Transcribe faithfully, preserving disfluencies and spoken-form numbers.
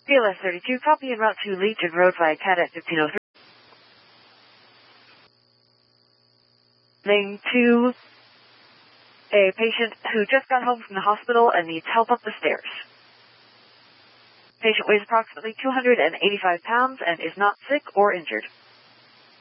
B L S thirty-two, copy en route to Legion Road via C A D at fifteen oh three. Lane two, a patient who just got home from the hospital and needs help up the stairs. Patient weighs approximately two hundred eighty-five pounds and is not sick or injured.